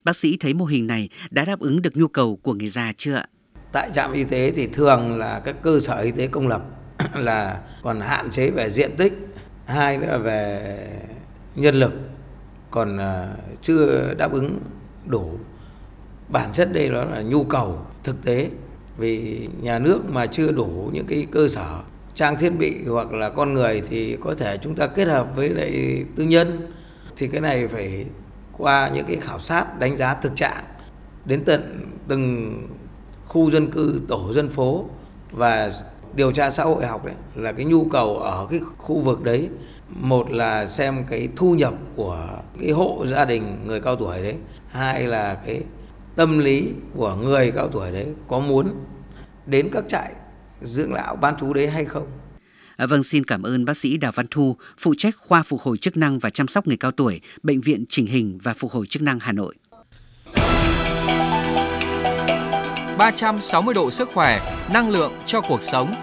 Bác sĩ thấy mô hình này đã đáp ứng được nhu cầu của người già chưa ạ? Tại trạm y tế thì thường là các cơ sở y tế công lập là còn hạn chế về diện tích, hai nữa là về nhân lực, còn chưa đáp ứng đủ. Bản chất đây đó là nhu cầu thực tế, vì nhà nước mà chưa đủ những cái cơ sở trang thiết bị hoặc là con người thì có thể chúng ta kết hợp với lại tư nhân, thì cái này phải qua những cái khảo sát đánh giá thực trạng đến tận từng khu dân cư, tổ dân phố và điều tra xã hội học đấy là cái nhu cầu ở cái khu vực đấy. Một là xem cái thu nhập của cái hộ gia đình người cao tuổi đấy, hai là cái tâm lý của người cao tuổi đấy có muốn đến các trại dưỡng lão bán trú đấy hay không. Vâng, xin cảm ơn bác sĩ Đào Văn Thu, phụ trách khoa phục hồi chức năng và chăm sóc người cao tuổi, Bệnh viện Chỉnh hình và Phục hồi chức năng Hà Nội. 360 độ sức khỏe, năng lượng cho cuộc sống.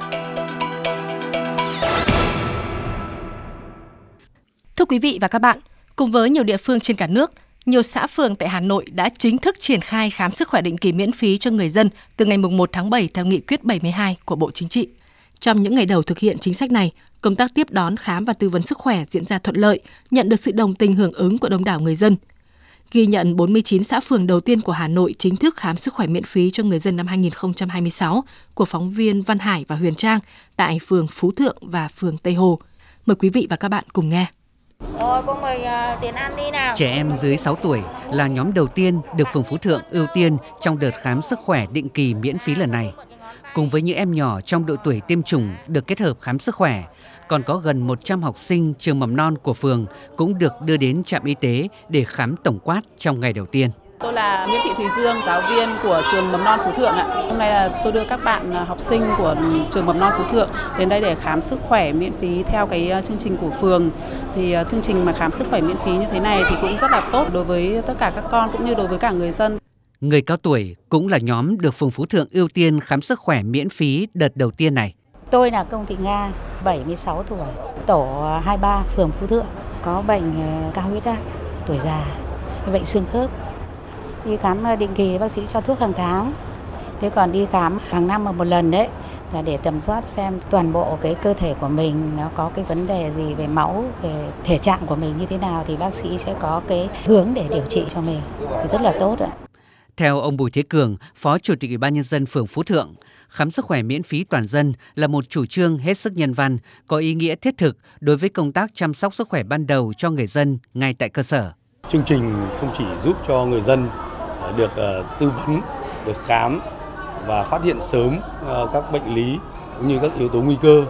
Thưa quý vị và các bạn, cùng với nhiều địa phương trên cả nước, nhiều xã phường tại Hà Nội đã chính thức triển khai khám sức khỏe định kỳ miễn phí cho người dân từ ngày 1 tháng 7 theo nghị quyết 72 của Bộ Chính trị. Trong những ngày đầu thực hiện chính sách này, công tác tiếp đón, khám và tư vấn sức khỏe diễn ra thuận lợi, nhận được sự đồng tình hưởng ứng của đông đảo người dân. Ghi nhận 49 xã phường đầu tiên của Hà Nội chính thức khám sức khỏe miễn phí cho người dân năm 2026 của phóng viên Văn Hải và Huyền Trang tại phường Phú Thượng và phường Tây Hồ. Mời quý vị và các bạn cùng nghe. Cô mời Tiến An đi nào. Trẻ em dưới 6 tuổi là nhóm đầu tiên được phường Phú Thượng ưu tiên trong đợt khám sức khỏe định kỳ miễn phí lần này. Cùng với những em nhỏ trong độ tuổi tiêm chủng được kết hợp khám sức khỏe, còn có gần 100 học sinh trường mầm non của phường cũng được đưa đến trạm y tế để khám tổng quát trong ngày đầu tiên. Tôi là Nguyễn Thị Thùy Dương, giáo viên của trường mầm non Phú Thượng ạ. Hôm nay là tôi đưa các bạn học sinh của trường mầm non Phú Thượng đến đây để khám sức khỏe miễn phí theo cái chương trình của phường. Thì chương trình mà khám sức khỏe miễn phí như thế này thì cũng rất là tốt đối với tất cả các con cũng như đối với cả người dân. Người cao tuổi cũng là nhóm được phường Phú Thượng ưu tiên khám sức khỏe miễn phí đợt đầu tiên này. Tôi là Công Thị Nga, 76 tuổi, tổ 23 phường Phú Thượng, có bệnh cao huyết áp, tuổi già, bệnh xương khớp. Đi khám định kỳ bác sĩ cho thuốc hàng tháng. Thế còn đi khám hàng năm một lần đấy là để tầm soát xem toàn bộ cái cơ thể của mình nó có cái vấn đề gì về máu, về thể trạng của mình như thế nào thì bác sĩ sẽ có cái hướng để điều trị cho mình. Rất là tốt ạ. Theo ông Bùi Thế Cường, Phó Chủ tịch Ủy ban Nhân dân phường Phú Thượng, khám sức khỏe miễn phí toàn dân là một chủ trương hết sức nhân văn, có ý nghĩa thiết thực đối với công tác chăm sóc sức khỏe ban đầu cho người dân ngay tại cơ sở. Chương trình không chỉ giúp cho người dân được tư vấn, được khám và phát hiện sớm các bệnh lý cũng như các yếu tố nguy cơ,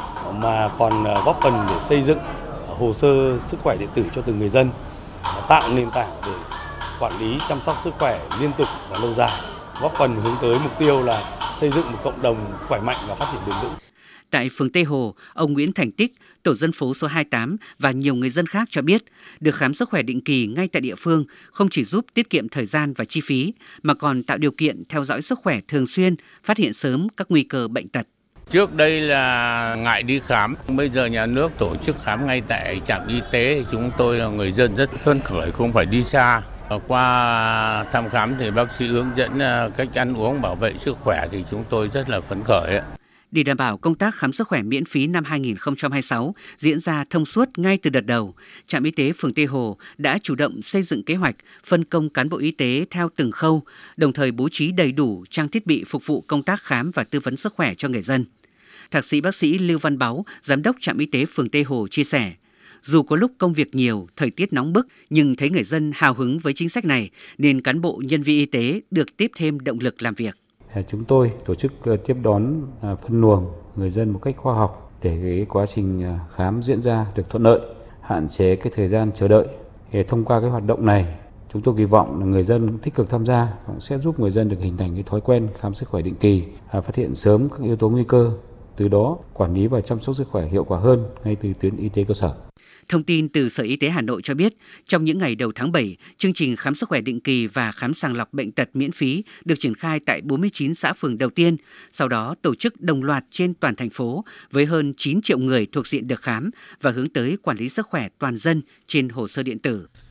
mà còn góp phần để xây dựng hồ sơ sức khỏe điện tử cho từng người dân, tạo nền tảng để quản lý chăm sóc sức khỏe liên tục và lâu dài, góp phần hướng tới mục tiêu là xây dựng một cộng đồng khỏe mạnh và phát triển bền vững. Tại phường Tây Hồ, ông Nguyễn Thành Tích, tổ dân phố số 28 và nhiều người dân khác cho biết, được khám sức khỏe định kỳ ngay tại địa phương không chỉ giúp tiết kiệm thời gian và chi phí, mà còn tạo điều kiện theo dõi sức khỏe thường xuyên, phát hiện sớm các nguy cơ bệnh tật. Trước đây là ngại đi khám, bây giờ nhà nước tổ chức khám ngay tại trạm y tế, chúng tôi là người dân rất phấn khởi, không phải đi xa. Qua thăm khám thì bác sĩ hướng dẫn cách ăn uống, bảo vệ sức khỏe thì chúng tôi rất là phấn khởi. Để đảm bảo công tác khám sức khỏe miễn phí năm 2026 diễn ra thông suốt ngay từ đợt đầu, trạm y tế phường Tây Hồ đã chủ động xây dựng kế hoạch, phân công cán bộ y tế theo từng khâu, đồng thời bố trí đầy đủ trang thiết bị phục vụ công tác khám và tư vấn sức khỏe cho người dân. Thạc sĩ bác sĩ Lưu Văn Báu, giám đốc trạm y tế phường Tây Hồ chia sẻ, dù có lúc công việc nhiều, thời tiết nóng bức, nhưng thấy người dân hào hứng với chính sách này, nên cán bộ nhân viên y tế được tiếp thêm động lực làm việc. Chúng tôi tổ chức tiếp đón, phân luồng người dân một cách khoa học để cái quá trình khám diễn ra được thuận lợi, hạn chế cái thời gian chờ đợi. Thông qua cái hoạt động này, chúng tôi kỳ vọng là người dân tích cực tham gia cũng sẽ giúp người dân được hình thành cái thói quen khám sức khỏe định kỳ, phát hiện sớm các yếu tố nguy cơ, từ đó quản lý và chăm sóc sức khỏe hiệu quả hơn ngay từ tuyến y tế cơ sở. Thông tin từ Sở Y tế Hà Nội cho biết, trong những ngày đầu tháng 7, chương trình khám sức khỏe định kỳ và khám sàng lọc bệnh tật miễn phí được triển khai tại 49 xã phường đầu tiên, sau đó tổ chức đồng loạt trên toàn thành phố với hơn 9 triệu người thuộc diện được khám và hướng tới quản lý sức khỏe toàn dân trên hồ sơ điện tử.